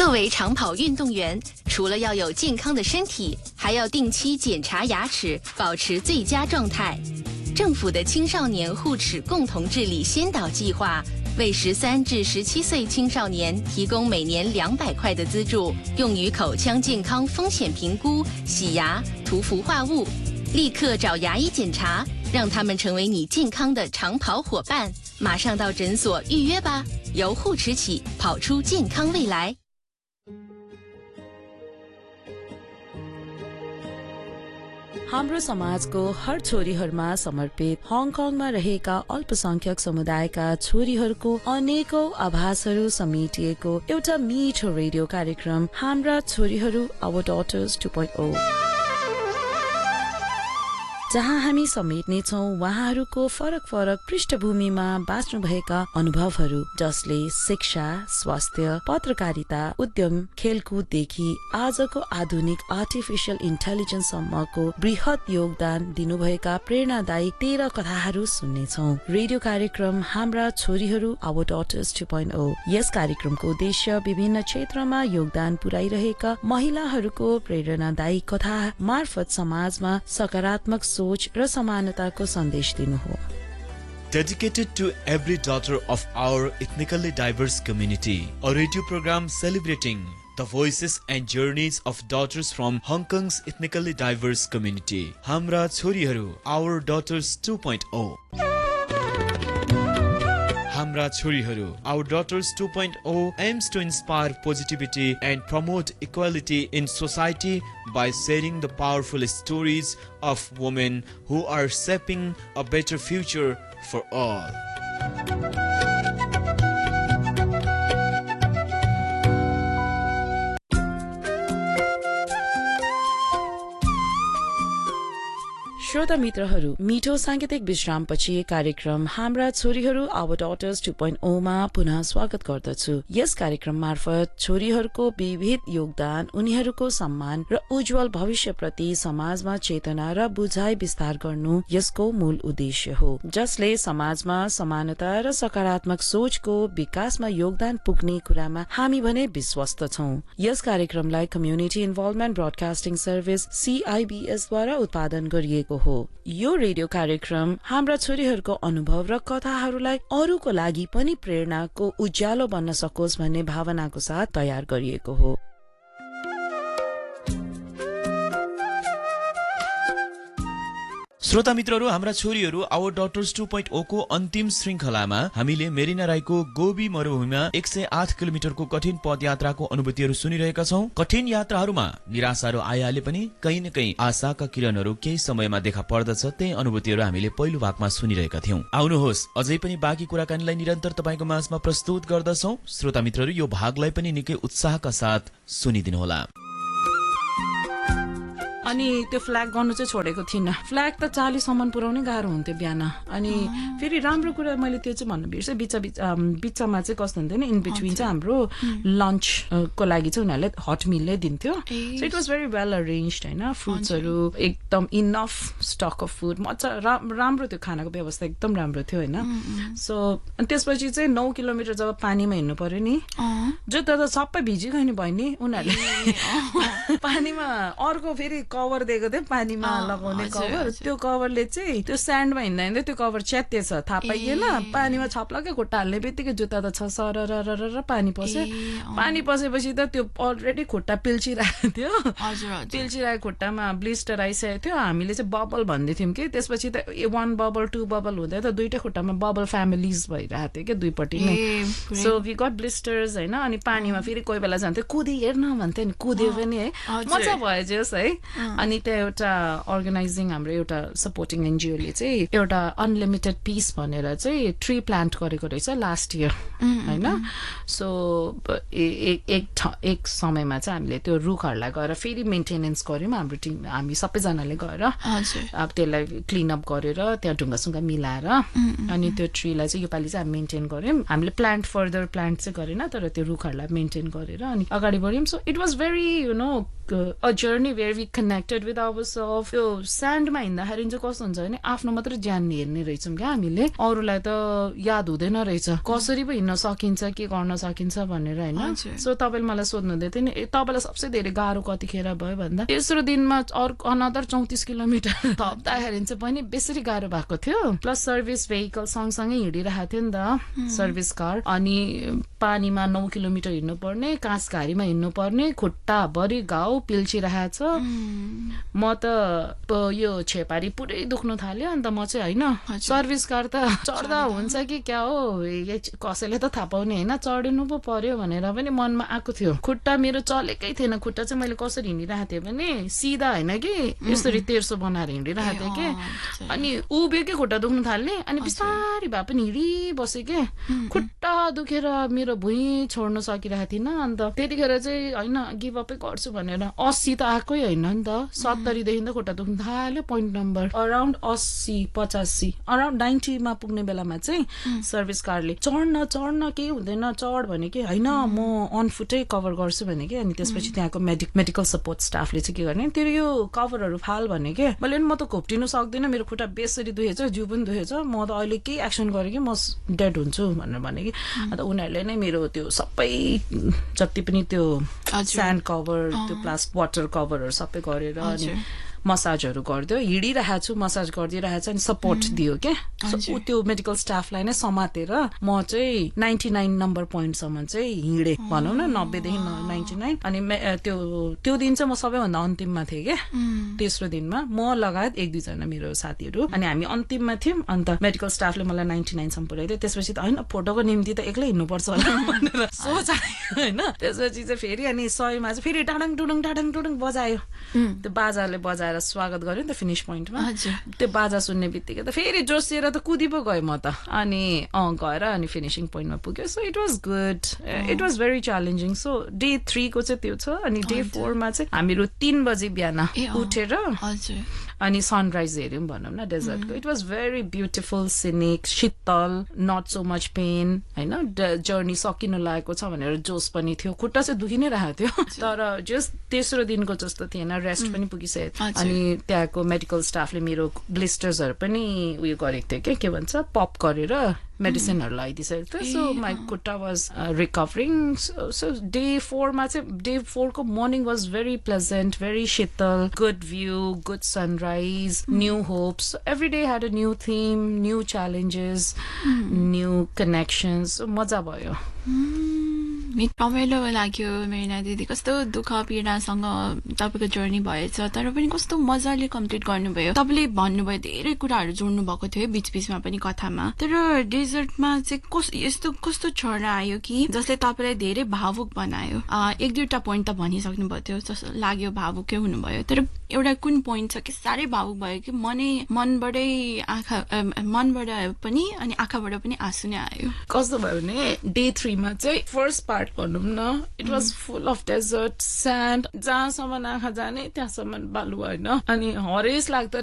作为长跑运动员，除了要有健康的身体，还要定期检查牙齿，保持最佳状态。政府的青少年护齿共同治理先导计划，为13至17岁青少年提供每年200块的资助，用于口腔健康风险评估、洗牙、涂氟化物。立刻找牙医检查，让他们成为你健康的长跑伙伴。马上到诊所预约吧，由护齿起，跑出健康未来。 हाम्रो समाजको हर छोरीहरूमा समर्पित हङकङमा रहेका अल्पसंख्यक समुदायका छोरीहरूको अनेकौं आभासहरू समेटिएको एउटा मिठो रेडियो कार्यक्रम हाम्रा छोरीहरू आवर डटर्स 2.0 जहाँ हामी समेट्नेछौं उहाँहरूको फरक फरक पृष्ठभूमिमा बाँच्नुभएका अनुभवहरू, जसले शिक्षा, स्वास्थ्य, पत्रकारिता, उद्यम, खेलकुददेखि आजको आधुनिक आर्टिफिशियल इन्टेलिजेन्ससम्मको बृहत योगदान दिनुभएका प्रेरणादायी 13 कथाहरू सुन्नेछौं। रेडियो कार्यक्रम हाम्रा छोरीहरू आवर डटर्स 2.0 यस कार्यक्रमको उद्देश्य विभिन्न क्षेत्रमा योगदान पुर्याइरहेका महिलाहरूको प्रेरणादायी कथा मार्फत समाजमा सकारात्मक सोच र समानताको सन्देश दिनु हो। Dedicated to every daughter of our ethnically diverse community, a radio program celebrating the voices and journeys of daughters from Hong Kong's ethnically diverse community. Hamra Choriharu, our daughters 2.0. Hamra Choriharu, our daughters 2.0 aims to inspire positivity and promote equality in society by sharing the powerful stories of women who are shaping a better future for all. श्रोता मित्रहरू, मिठो सांगीतिक विश्रामपछि कार्यक्रम हाम्रा छोरीहरू our daughters 2.0 मा पुनः स्वागत गर्दछु। यस कार्यक्रम मार्फत छोरीहरूको विविध योगदान, उनीहरूको सम्मान र उज्जवल भविष्यप्रति समाजमा चेतना र बुझाइ विस्तार गर्नु यसको मूल उद्देश्य हो, जसले समाजमा समानता र सकारात्मक सोचको विकासमा योगदान पुग्ने कुरामा हामी भने विश्वस्त छौं। यस कार्यक्रमलाई community involvement broadcasting service CIBS द्वारा उत्पादन गरिएको हो। यो रेडियो कार्यक्रम हाम्रा छोरीहरूको अनुभव र कथाहरूलाई अरूको लागि पनि प्रेरणाको उज्यालो बन्न सकोस् भन्ने भावनाको साथ तयार गरिएको हो। श्रोता मित्रहरू, हाम्रा छोरीहरू आवर डटर्स 2.0 को अन्तिम श्रृंखलामा हामीले मेरिना राईको गोबी मरुभूमिमा 108 किलोमिटरको कठिन पदयात्राको अनुभूतिहरू सुनिरहेका छौं। कठिन यात्राहरूमा निराशाहरू आइहाले पनि कहीं न कहीं आशाका किरणहरू केही समयमा देखा पर्दछ। त्यही अनुभूतिहरू हामीले पहिलो भागमा सुनिरहेका थियौं। आउनुहोस् अझै पनि बाँकी कुराकानीलाई निरन्तर तपाईको माझमा प्रस्तुत गर्दछौं। श्रोता मित्रहरू, यो भागलाई पनि निकै उत्साहका साथ सुनिदिनु होला। अनि त्यो फ्ल्याग गर्नु चाहिँ छोडेको थिइनँ। फ्ल्याग त 40 सम्म पुर्याउनै गाह्रो हुन्थ्यो बिहान। अनि फेरि राम्रो कुरा मैले त्यो चाहिँ भन्नु बिर्सेँ, बिचमा चाहिँ कस्तो हुन्थ्यो नि, इन बिट्विन चाहिँ हाम्रो लन्चको लागि चाहिँ उनीहरूले हट मिलले दिन्थ्यो। So it was very well arranged होइन, फ्रुट्सहरू एकदम इनफ स्टक अफ फुड, मजा राम्रो त्यो खानाको व्यवस्था एकदम राम्रो थियो होइन। सो अनि त्यसपछि चाहिँ 9 किलोमिटर जब पानीमा हिँड्नु पर्यो नि, जुत्ता त सबै भिजिगयो नि बहिनी। उनीहरूले पानीमा अर्को फेरि कभर दिएको थियो, पानीमा लगाउने कभर, त्यो कभरले चाहिँ त्यो स्यान्डमा हिँड्दा हिँड्दै त्यो कभर च्यातिएछ, थाहा पाइएन। पानीमा छप्लकै खुट्टा हाल्ने बित्तिकै जुत्ता त छ सरर पानी पस्यो। पानी पसेपछि त त्यो अलरेडी खुट्टा पिल्चिरहेको थियो, पिल्चिरहेको खुट्टामा ब्लिस्टर आइसकेको थियो। हामीले चाहिँ बबल भन्दै थियौँ कि, त्यसपछि त 1 बबल 2 बबल हुँदै त दुईटै खुट्टामा बबल फ्यामिलीज भइरहेको थियो कि दुईपट्टि नै। सो वी गट ब्लिस्टर्स होइन। अनि पानीमा फेरि कोही बेला जान्थ्यो, कुदी हेर्न भन्थ्यो नि, कुद्यो पनि है, मजा भयो जोस् है। अनि त्यहाँ एउटा अर्गनाइजिङ हाम्रो एउटा सपोर्टिङ एनजिओले चाहिँ एउटा अनलिमिटेड पिस भनेर चाहिँ ट्री प्लान्ट गरेको रहेछ लास्ट इयर होइन। सो एक समयमा चाहिँ हामीले त्यो रुखहरूलाई गएर फेरि मेन्टेनेन्स गऱ्यौँ, हाम्रो टिम हामी सबैजनाले गएर अब त्यसलाई क्लिनअप गरेर त्यहाँ ढुङ्गासुङ्गा मिलाएर अनि त्यो ट्रीलाई चाहिँ योपालि चाहिँ हामी मेन्टेन गऱ्यौँ। हामीले फर्दर प्लान्ट चाहिँ गरेन, तर त्यो रुखहरूलाई मेन्टेन गरेर अनि अगाडि बढ्यौँ। So it was very a journey where we connected with ourselves. त्यो स्यान्डमा हिँड्दाखेरि चाहिँ कस्तो हुन्छ भने आफ्नो मात्रै ज्यान हेर्ने रहेछौँ क्या हामीले, अरूलाई त याद हुँदैन रहेछ, कसरी पो हिँड्न सकिन्छ, के गर्न गर्न सकिन्छ भनेर हैन सो तपाईले मलाई सोध्नु हुँदै थियो नि तपाईलाई सबसे धेरै गाह्रो कतिखेर भयो भन्दा तेस्रो दिनमा अनदर 34 किलोमिटर थप्दाखेरि चाहिँ पनि बेसरी गाह्रो भएको थियो प्लस सर्भिस भेहिकल सँगसँगै हिँडिरहेको थियो नि त सर्भिस कार अनि पानीमा 9 किलोमिटर हिँड्नु पर्ने काँसघारीमा हिँड्नु पर्ने खुट्टा भरि घाउ पिल्चिरहेछ म त यो छेपारी पुरै दुख्नु थाल्यो अन्त म चाहिँ हैन सर्भिस कार त चढ्दा हुन्छ कि क्या हो कसैले त थाहा पाउने हैन चढ्नु पो पर्यो भनेर पनि मनमा आएको थियो खुट्टा मेरो चलेकै थिएन खुट्टा चाहिँ मैले कसरी हिँडिरहेको थिएँ भने सिधा हैन कि यसरी तेर्सो बनाएर हिँडिरहेको थिएँ कि अनि उभियो कि खुट्टा दुख्नु थाल्ने अनि बिस्तारै भए पनि हिँडिबसे के खुट्टा दुखेर मेरो भुइँ छोड्न सकिरहेको थिइनँ अन्त त्यतिखेर चाहिँ हैन गिभ अपै गर्छु भनेर 80 त आएकै हैन नि त 70 देखि त खुट्टा दुख्नु थाल्यो पोइन्ट नम्बर अराउन्ड 80 85 अराउन्ड 90 मा पुग्ने बेलामा चाहिँ सर्भिस कारले चढ्न केही हुँदैन चढ भने के हैन म अन फुटै कभर गर्छु भने के अनि त्यसपछि त्यहाँको मेडिकल सपोर्ट स्टाफले चाहिँ के गर्ने तेरो यो कभरहरू फाल भने के मैले म त घोप्टिनु सक्दिनँ मेरो खुट्टा बेसरी दुखेछ जिउ पनि दुखेछ म त अहिले केही एक्सन गरेँ कि म डेड हुन्छु भनेर भने कि अन्त उनीहरूले नै मेरो त्यो सबै जति पनि त्यो स्यान्ड कभर त्यो प्लस वाटर कभरहरू सबै गरेर अनि मसाजहरू गरिदियो हिँडिरहेको छु मसाज गरिदिइरहेको छु अनि सपोर्ट दियो क्या त्यो मेडिकल स्टाफलाई नै समातेर म चाहिँ 99 नम्बर पोइन्टसम्म चाहिँ हिँडेँ भनौँ न 90 देखि 99 अनि त्यो दिन चाहिँ म सबैभन्दा अन्तिममा थिएँ क्या तेस्रो दिनमा म लगायत 1-2 जना मेरो साथीहरू अनि हामी अन्तिममा थियौँ अन्त मेडिकल स्टाफले मलाई 99 सम्म पुर्याइदियो त्यसपछि त हैन फोटोको निम्ति त एक्लै हिँड्नुपर्छ होला भनेर सोचायो हैन त्यसपछि चाहिँ फेरि अनि 100 मा चाहिँ फेरि टाडङ टुडुङ बजायो त्यो बाजाले बजाएर स्वागत गर्यो नि त फिनिश पोइन्टमा त्यो बाजा सुन्ने बित्तिकै त फेरि जोसिएर त कुदी पो गयो म त अनि गएर अनि फिनिशिङ पोइन्टमा पुग्यो so it was good it was very challenging so day 3 को चाहिँ त्यो छ अनि डे 4 मा चाहिँ हामीहरू 3 बजे बिहान उठेर अनि सनराइज हेर्यौं भनौँ न डेजर्टको it was very beautiful scenic Sheetal not so much pain हैन जर्नी सकिनु लागेको छ भनेर जोस पनि थियो खुट्टा चाहिँ दुखि नै रहेको थियो तर जस्ट तेस्रो दिनको जस्तो थिएन रेस्ट पनि पुगिसक्यो अनि त्यहाँको मेडिकल स्टाफले मेरो ब्लिस्टर्सहरू पनि उयो गरेको थियो के भन्छ पप गरेर मेडिसिनहरू लगाइदिइसकेको थियो सो माई खुट्टा वाज रिकभरिङ सो डे 4 मा चाहिँ डे 4 को morning was very pleasant very Sheetal good view good sunrise new hopes every day had a new theme new challenges new connections मजा भयो रमाइलो लाग्यो मेरिना दिदी कस्तो दुःख पीडासँग तपाईँको जर्नी भएछ तर पनि कस्तो मजाले कम्प्लिट गर्नुभयो तपाईँले भन्नुभयो धेरै कुराहरू जोड्नु भएको थियो बीचमा पनि कथामा तर डेजर्टमा चाहिँ यस्तो कस्तो चढ आयो कि जसले तपाईँलाई धेरै भावुक बनायो 1-2 पोइन्ट त भनिसक्नु भएको थियो जस्तो लाग्यो भावुकै हुनुभयो तर एउटा कुन पोइन्ट छ कि साह्रै भावुक भयो कि मनबाट पनि अनि आँखाबाट पनि आँसु नै आयो कस्तो भयो भने डे 3 मा चाहिँ फर्स्ट पार्ट भनौँ न it was full of desert sand जहाँसम्म आँखा जाने त्यहाँसम्म बालु होइन अनि हरेस लाग्दो